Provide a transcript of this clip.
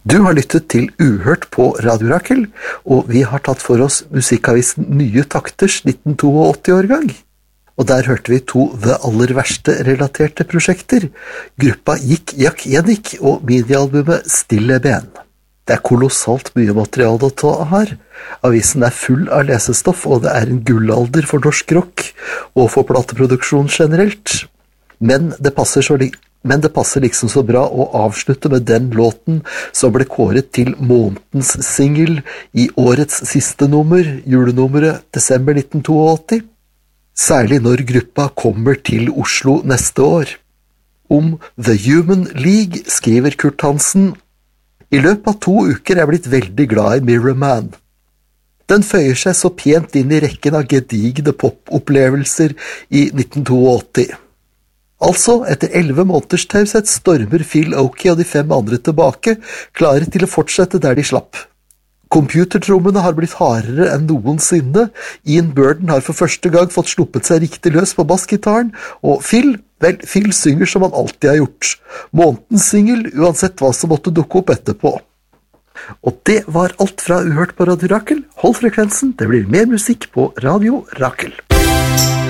Du har lyttet til Uhørt på Radio Rakel, og vi har tatt for oss musikkavisen Nye Takters 1982-årgang. Og der hørte vi to The Aller Verste relaterte prosjekter, gruppa Jik Jak Jenik og minialbumet Stille Ben. Det kolossalt mye materiale å ta her. Avisen full av lesestoff, og det en gullalder for norsk rock og for plateproduksjon generelt. Men det passer liksom så bra å avslutte med den låten som ble kåret til månedens single i årets siste nummer, julenummeret desember 1982. Særlig når gruppa kommer til Oslo neste år. Om The Human League skriver Kurt Hansen: I løpet av 2 uker jeg blitt veldig glad i Mirror Man. Den føyer seg så pent inn i rekken av gedigne popopplevelser i 1982. Altså, etter 11 måneders taushet stormer Phil Oakey og de 5 andre tilbake, klare til å fortsette der de slapp. Computertrommene har blitt hardere enn noensinne, Ian Burden har for første gang fått sluppet seg riktig løs på bassgitaren, og Phil synger som han alltid har gjort. Månedens single, uansett hva som måtte dukke opp etterpå. Og det var alt fra Uhørt på Radio Rakel. Hold frekvensen, det blir mer musikk på Radio Rakel.